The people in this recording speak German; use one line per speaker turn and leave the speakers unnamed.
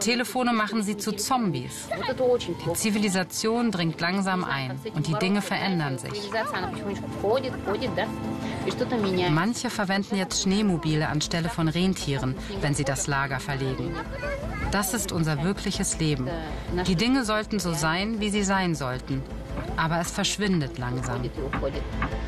Telefone machen sie zu Zombies. Die Zivilisation dringt langsam ein und die Dinge verändern sich. Manche verwenden jetzt Schneemobile anstelle von Rentieren, wenn sie das Lager verlegen. Das ist unser wirkliches Leben. Die Dinge sollten so sein, wie sie sein sollten. Aber es verschwindet langsam.